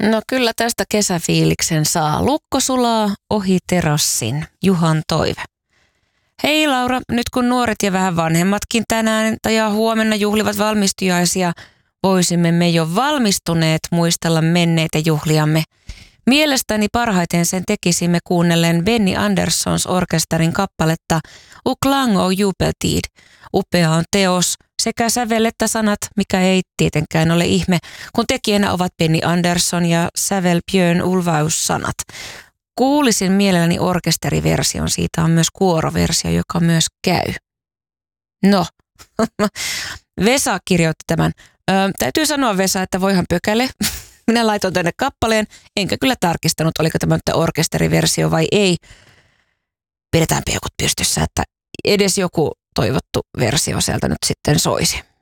No kyllä tästä kesäfiiliksen saa. Lukko sulaa ohi terassin. Juhan toive. Hei Laura, nyt kun nuoret ja vähän vanhemmatkin tänään ja huomenna juhlivat valmistujaisia, voisimme me jo valmistuneet muistella menneitä juhliamme. Mielestäni parhaiten sen tekisimme kuunnellen Benny Anderssons orkesterin kappaletta O klang och jubeltid. Upea on teos, sekä sävel että sanat, mikä ei tietenkään ole ihme, kun tekijänä ovat Benny Andersson ja sävel Björn Ulvaeus sanat. Kuulisin mielelläni orkesteriversion, siitä on myös kuoroversio, joka myös käy. No, Vesa kirjoitti tämän. Täytyy sanoa Vesa, että voihan pökäle. Minä laitoin tänne kappaleen, enkä kyllä tarkistanut, oliko tämä nyt orkesteriversio vai ei. Pidetään peukut pystyssä, että edes joku toivottu versio sieltä nyt sitten soisi.